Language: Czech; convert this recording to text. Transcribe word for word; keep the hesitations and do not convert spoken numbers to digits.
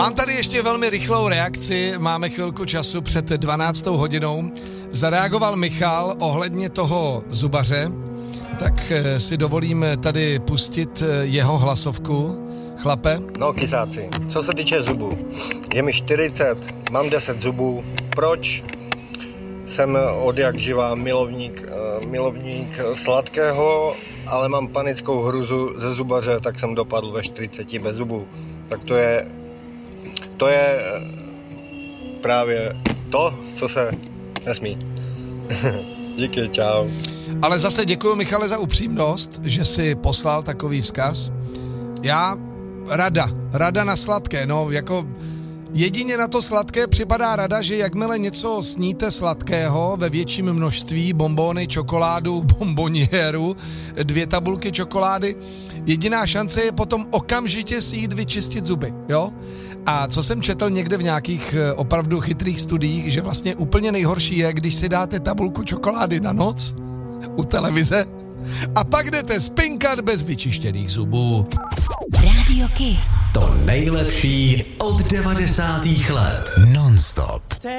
Mám tady ještě velmi rychlou reakci, máme chvilku času před dvanáctou hodinou. Zareagoval Michal ohledně toho zubaře, tak si dovolím tady pustit jeho hlasovku. Chlape? No, kysáci, co se týče zubů, je mi čtyřicet, mám deset zubů, proč? Jsem od jak živá milovník, milovník sladkého, ale mám panickou hruzu ze zubaře, tak jsem dopadl ve čtyřiceti bez zubů. Tak to je, to je právě to, co se nesmí. Díky, čau. Ale zase děkuji, Michale, za upřímnost, že si poslal takový vzkaz. Já rada, rada na sladké, no jako jedině na to sladké připadá rada, že jakmile něco sníte sladkého ve větším množství, bonbony, čokoládu, bombonieru, dvě tabulky čokolády, jediná šance je potom okamžitě si jít vyčistit zuby, jo? A co jsem četl někde v nějakých opravdu chytrých studiích, že vlastně úplně nejhorší je, když si dáte tabulku čokolády na noc u televize a pak jdete spinkat bez vyčištěných zubů. Radio Kiss. To nejlepší od devadesátých let. Non-stop.